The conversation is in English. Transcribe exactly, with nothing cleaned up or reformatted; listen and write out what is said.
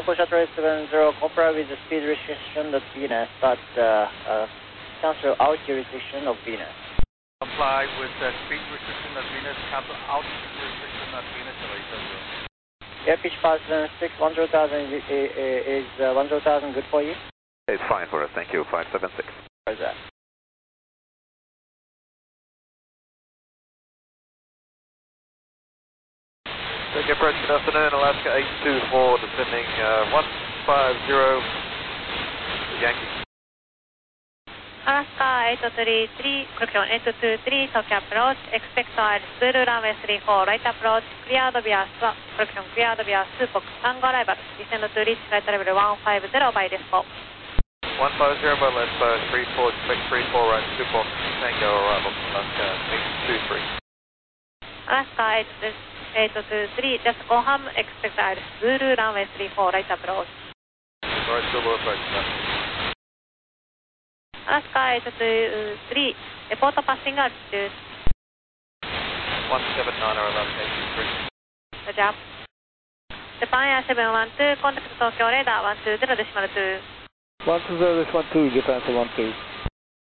Alpha Shuttle seven zero, comply with the speed restriction of Venus, but uh, uh, cancel altitude restriction of Venus. Comply with the speed restriction of Venus, cancel altitude restriction of Venus, Alpha. Yeah, pitch pass six, one zero thousand is uh, one zero thousand good for you? It's fine for us, thank you, five seven six. Where's that? Take approach, good afternoon, Alaska eight two four, descending uh, one five zero, Yankee. Alaska eight three three, correction, eight two three, Tokyo approach, expect to air Zulu runway three four, right approach, cleared via swap, correction, cleared via Supox, Tango arrival, descend to reach flight level one five zero by Despo. one five zero by left side, three four, expect three four right, Supox, Tango arrival, Alaska eight two three. Alaska eight two three, just confirm, expect to air Zulu runway three four, right approach. Alright, Zulu approach, sir. Alaska eight two three, report passing altitude. one seven nine or Alaska eight two three. Roger. Japan Air seven one two, contact Tokyo radar one two zero decimal two. one two zero decimal two, Japan seven one two.